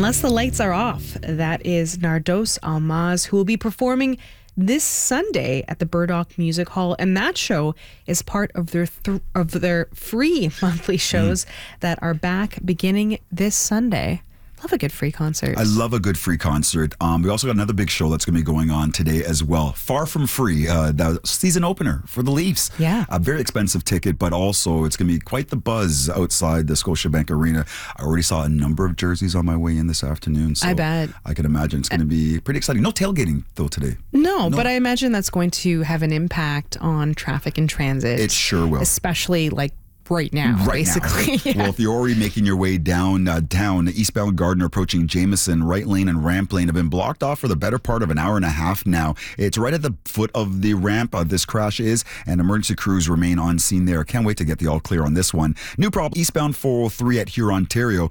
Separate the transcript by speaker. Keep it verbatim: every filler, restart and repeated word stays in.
Speaker 1: Unless the Lights Are Off. That is Nardos Almaz, who will be performing this Sunday at the Burdock Music Hall, and that show is part of their th- of their free monthly shows mm. that are back beginning this Sunday. Love a good free concert.
Speaker 2: I love a good free concert. Um, we also got another big show that's going to be going on today as well. Far From Free, uh, the season opener for the Leafs.
Speaker 1: Yeah.
Speaker 2: A very expensive ticket, but also it's going to be quite the buzz outside the Scotiabank Arena. I already saw a number of jerseys on my way in this afternoon. So
Speaker 1: I bet.
Speaker 2: I can imagine it's going to be pretty exciting. No tailgating, though, today.
Speaker 1: No,
Speaker 2: no,
Speaker 1: but I imagine that's going to have an impact on traffic and transit.
Speaker 2: It sure will.
Speaker 1: Especially like right now,
Speaker 2: right
Speaker 1: basically.
Speaker 2: Now, right? Yeah. Well, if you're already making your way down uh, down eastbound Gardiner approaching Jameson, right lane and ramp lane have been blocked off for the better part of an hour and a half now. It's right at the foot of the ramp uh, this crash is, and emergency crews remain on scene there. Can't wait to get the all clear on this one. New problem, eastbound four oh three at Huron, Ontario.